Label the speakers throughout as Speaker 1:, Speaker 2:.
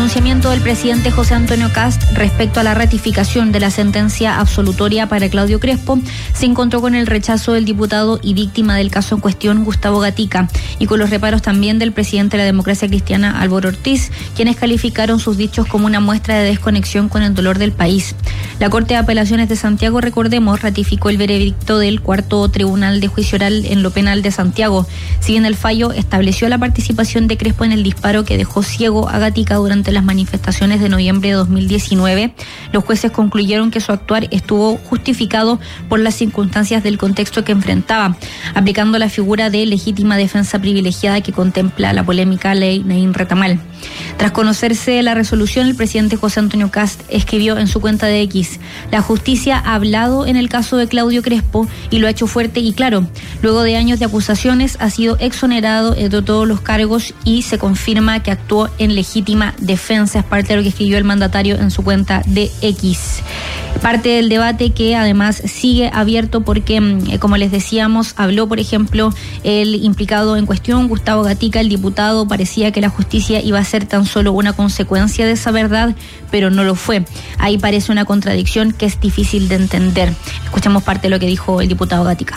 Speaker 1: pronunciamiento del presidente José Antonio Kast respecto a la ratificación de la sentencia absolutoria para Claudio Crespo se encontró con el rechazo del diputado y víctima del caso en cuestión, Gustavo Gatica, y con los reparos también del presidente de la Democracia Cristiana, Álvaro Ortiz, quienes calificaron sus dichos como una muestra de desconexión con el dolor del país. La Corte de Apelaciones de Santiago, recordemos, ratificó el veredicto del Cuarto Tribunal de Juicio Oral en lo Penal de Santiago. Si bien el fallo estableció la participación de Crespo en el disparo que dejó ciego a Gatica durante las manifestaciones de noviembre de 2019, los jueces concluyeron que su actuar estuvo justificado por las circunstancias del contexto que enfrentaba, aplicando la figura de legítima defensa privilegiada que contempla la polémica ley Naim Retamal. Tras conocerse la resolución, el presidente José Antonio Kast escribió en su cuenta de X: la justicia ha hablado en el caso de Claudio Crespo y lo ha hecho fuerte y claro. Luego de años de acusaciones ha sido exonerado de todos los cargos y se confirma que actuó en legítima defensa. Es parte de lo que escribió el mandatario en su cuenta de X. Parte del debate que además sigue abierto porque, como les decíamos, habló, por ejemplo, el implicado en cuestión, Gustavo Gatica, el diputado. Parecía que la justicia iba a ser tan solo una consecuencia de esa verdad, pero no lo fue. Ahí parece una contradicción que es difícil de entender. Escuchemos parte de lo que dijo el diputado Gatica.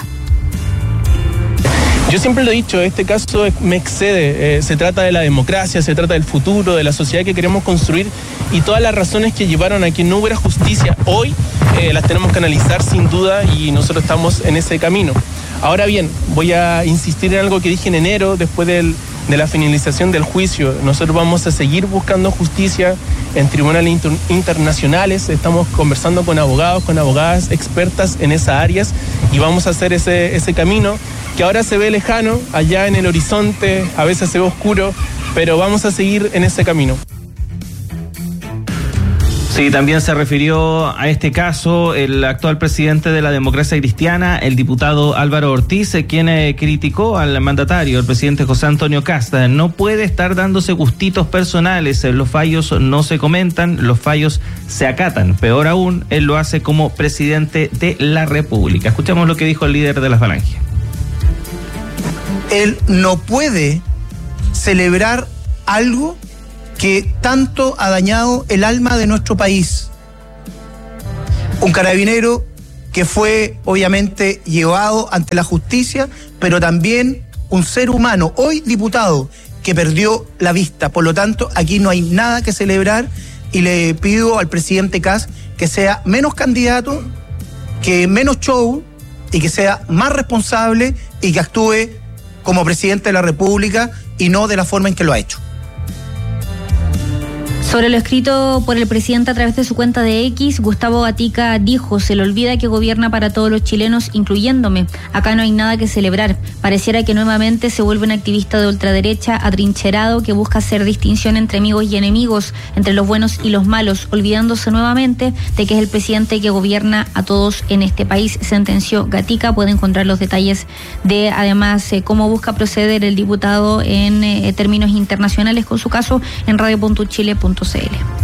Speaker 2: Yo siempre lo he dicho, este caso me excede, se trata de la democracia, se trata del futuro, de la sociedad que queremos construir, y todas las razones que llevaron a que no hubiera justicia hoy las tenemos que analizar sin duda, y nosotros estamos en ese camino. Ahora bien, voy a insistir en algo que dije en enero, después de la finalización del juicio. Nosotros vamos a seguir buscando justicia en tribunales internacionales, estamos conversando con abogados, con abogadas expertas en esas áreas, y vamos a hacer ese camino que ahora se ve lejano, allá en el horizonte, a veces se ve oscuro, pero vamos a seguir en ese camino.
Speaker 3: Sí, también se refirió a este caso el actual presidente de la Democracia Cristiana, el diputado Álvaro Ortiz, quien criticó al mandatario, el presidente José Antonio Kast. No puede estar dándose gustitos personales, los fallos no se comentan, los fallos se acatan. Peor aún, él lo hace como presidente de la República. Escuchemos lo que dijo el líder de la Falange.
Speaker 4: Él no puede celebrar algo que tanto ha dañado el alma de nuestro país. Un carabinero que fue obviamente llevado ante la justicia, pero también un ser humano, hoy diputado, que perdió la vista. Por lo tanto, aquí no hay nada que celebrar, y le pido al presidente Kast que sea menos candidato, que menos show, y que sea más responsable y que actúe como presidente de la República y no de la forma en que lo ha hecho.
Speaker 1: Sobre lo escrito por el presidente a través de su cuenta de X, Gustavo Gatica dijo: se le olvida que gobierna para todos los chilenos, incluyéndome. Acá no hay nada que celebrar. Pareciera que nuevamente se vuelve un activista de ultraderecha atrincherado que busca hacer distinción entre amigos y enemigos, entre los buenos y los malos, olvidándose nuevamente de que es el presidente que gobierna a todos en este país, sentenció Gatica. Puede encontrar los detalles de, además, cómo busca proceder el diputado en términos internacionales con su caso en radio.chile.cl.